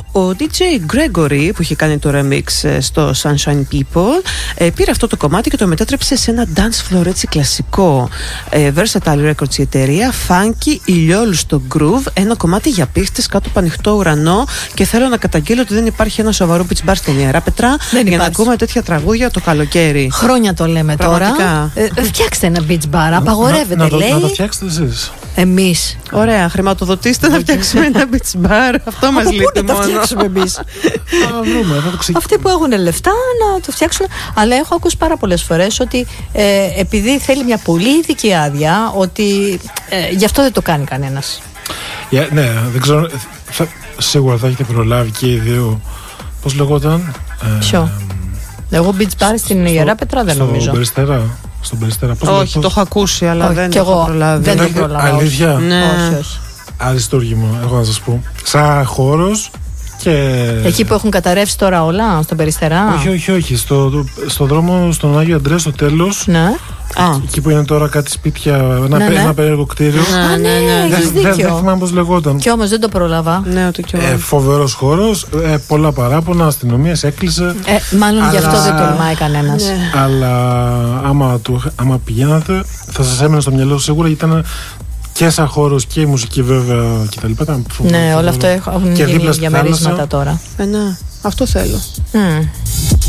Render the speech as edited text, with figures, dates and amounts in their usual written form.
Ο DJ Gregory, που είχε κάνει το remix στο Sunshine People, πήρε αυτό το κομμάτι και το μετέτρεψε σε ένα dance floor έτσι κλασικό. Versatile Records η εταιρεία, funky, ηλιόλουστο groove, ένα κομμάτι για πίστες κάτω από ανοιχτό ουρανό. Και θέλω να καταγγείλω ότι δεν υπάρχει ένα σοβαρό beach bar στην Ιεράπετρα για να ακούμε τέτοια τραγούδια το καλοκαίρι. Χρόνια το λέμε τώρα. Φτιάξτε ένα beach bar, απαγορεύεται, λέει. Να το φτιάξετε εσείς. Εμείς. Ωραία, χρηματοδοτήστε να φτιάξουμε ένα beach bar. Αυτό μας λείπει μόνο. Να το φτιάξουμε εμείς. Αυτοί που έχουν λεφτά να το φτιάξουν. Αλλά έχω ακούσει πάρα πολλές φορές ότι επειδή θέλει μια πολύ ειδική άδεια, ότι γι' αυτό δεν το κάνει κανένας. Ναι, δεν ξέρω. Σίγουρα θα έχετε προλάβει και οι δύο. Πώς λεγόταν? Ποιο? Εγώ beach bar στην Ιεράπετρα δεν νομίζω. Στον Περιστέρα. Όχι, το έχω ακούσει, αλλά δεν το έχω προλάβει. Δεν το προλάβει. Αλήθεια? Ναι. Όχι. Αριστούργημα, έχω να σας πω. Σαν χώρος και... Εκεί που έχουν καταρρεύσει τώρα όλα, στον Περιστερά. Όχι. Στο δρόμο στον Άγιο Αντρέα, στο τέλος. Ναι. Εκεί που είναι τώρα κάτι σπίτια, ένα περίεργο κτίριο. Ναι, δεν θυμάμαι πώς λεγόταν. Κι όμως δεν το πρόλαβα. Φοβερός χώρος, πολλά παράπονα, αστυνομίας, έκλεισε. Μάλλον γι' αυτό δεν τολμάει κανένας. Αλλά άμα πηγαίνατε, θα σας έμενε στο μυαλό σίγουρα, γιατί ήταν και σαν χώρος και η μουσική βέβαια κτλ. Ναι, όλα αυτά έχουν γίνει διαμερίσματα τώρα. Ναι, αυτό θέλω.